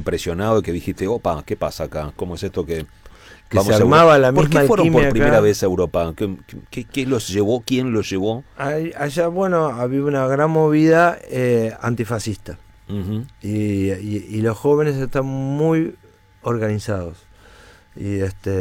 impresionado, que dijiste, opa, ¿qué pasa acá? ¿Cómo es esto que se armaba la misma ¿Por qué fueron por alquimia primera acá? vez a Europa? ¿Qué los llevó? ¿Quién los llevó? Allá, bueno, había una gran movida antifascista. Uh-huh. Y los jóvenes están muy organizados. Y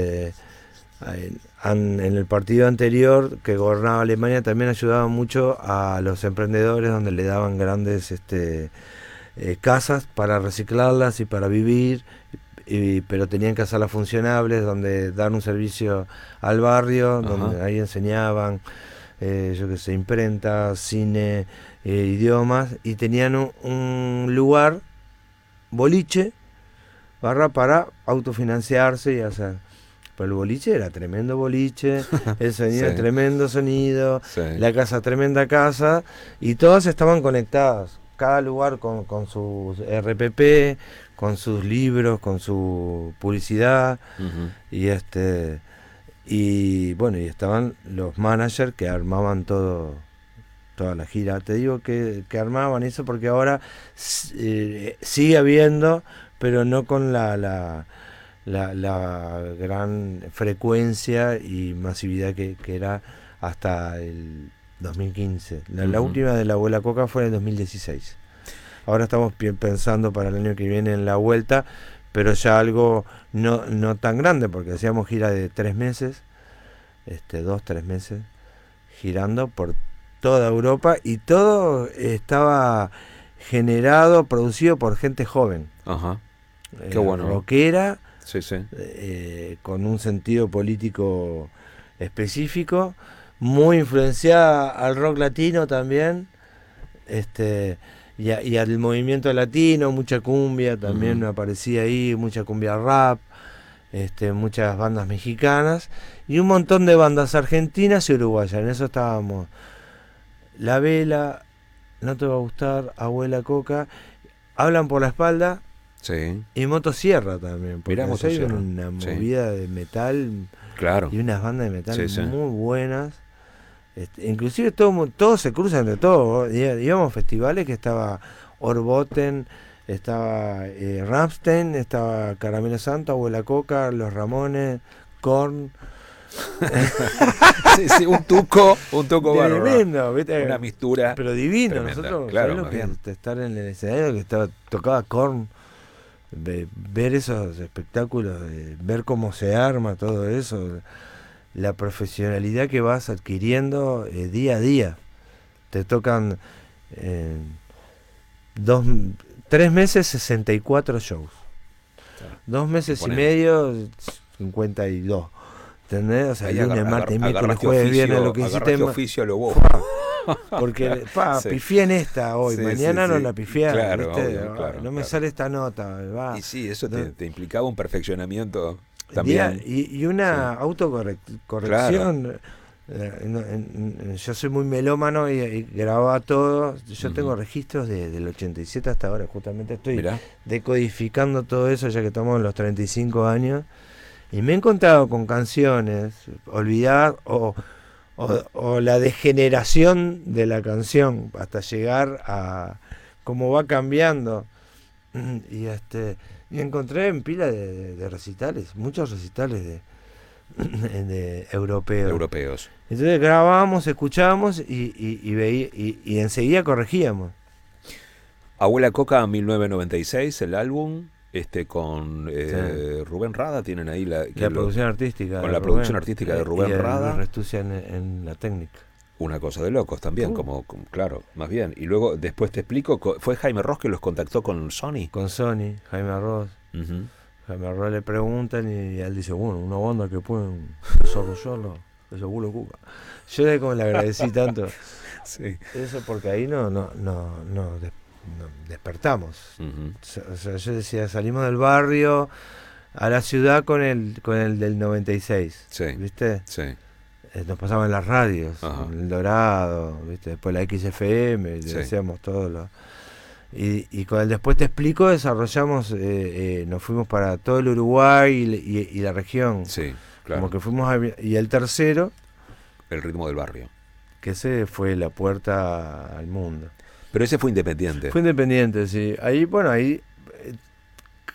en el partido anterior que gobernaba Alemania también ayudaban mucho a los emprendedores, donde le daban grandes casas para reciclarlas y para vivir, pero tenían que hacerlas funcionables, donde dar un servicio al barrio, donde ahí enseñaban, yo qué sé, imprenta, cine, idiomas, y tenían un lugar, boliche, para autofinanciarse y hacer. Pero el boliche era tremendo boliche, el sonido Sí. tremendo sonido, Sí. la casa tremenda casa, y todas estaban conectadas, cada lugar con sus RPP, con sus libros, con su publicidad, Uh-huh. y bueno, y estaban los managers que armaban toda la gira. Te digo que armaban eso porque ahora sigue habiendo, pero no con la gran frecuencia y masividad que era hasta el 2015. La última de la Abuela Coca fue en el 2016. Ahora estamos pensando para el año que viene en la vuelta, pero ya algo no tan grande, porque hacíamos gira de 3 meses, 2-3 meses, girando por toda Europa, y todo estaba producido por gente joven. Ajá. Qué bueno. Rockera, sí, sí. Con un sentido político específico, muy influenciada al rock latino también, y al movimiento latino, mucha cumbia también aparecía ahí, mucha cumbia rap, muchas bandas mexicanas y un montón de bandas argentinas y uruguayas. En eso estábamos. La Vela, No te va a gustar, Abuela Coca, Hablan por la espalda. Sí. Y Motosierra también, porque hay Motosierra. una movida de metal, claro, y unas bandas de metal sí. muy buenas. Inclusive todo se cruza entre todo. Íbamos a festivales que estaba Orboten, estaba Rammstein, estaba Caramelo Santo, Abuela Coca, Los Ramones, Korn. sí, un tuco bárbaro. Tremendo, ¿viste? Una mistura. Pero divino. Tremenda. Nosotros, claro, ¿sabés lo que es estar en el escenario que tocaba Korn? Ver esos espectáculos, ver cómo se arma todo eso, la profesionalidad que vas adquiriendo día a día. Te tocan 3 meses 64 shows, 2 meses y medio 52, ¿entendés? O sea, lunes, martes, miércoles, jueves, viernes, lo que hiciste oficio lo vos. Porque sí. pifié en esta hoy, mañana no la pifié, claro, ¿viste? obvio, claro, no me sale esta nota, va. Y sí, eso te implicaba un perfeccionamiento también. Y una autocorrección. Yo soy muy melómano y grababa todo. Yo tengo registros del 87 hasta ahora. Justamente estoy decodificando todo eso, ya que estamos en los 35 años. Y me he encontrado con canciones olvidadas o la degeneración de la canción hasta llegar a cómo va cambiando. Y encontré en pila de recitales, muchos recitales de europeos. Entonces grabábamos, escuchábamos y enseguida corregíamos. Abuela Coca 1996, el álbum, con Rubén Rada, tienen ahí la producción artística. Con la producción artística de Rubén Rada. Luis Restucia en la técnica. Una cosa de locos también, claro, más bien. Y luego, después te explico, fue Jaime Ross que los contactó con Sony. Con Sony, Jaime Ross. Jaime Ross le preguntan y él dice, bueno, una banda que pueden desarrollarlo, eso culo Cuca. Yo de como le agradecí tanto. Sí. Eso porque ahí no despertamos. O sea, yo decía, salimos del barrio a la ciudad con el del 96. Sí. ¿Viste? Sí. Nos pasaban en las radios, en El Dorado, ¿viste? Después la XFM, decíamos todo lo... Y con el Después te explico, desarrollamos, nos fuimos para todo el Uruguay y la región. Sí, claro. Como que fuimos y el tercero, El Ritmo del Barrio, que ese fue la puerta al mundo. Pero ese fue independiente. Fue independiente, sí. Ahí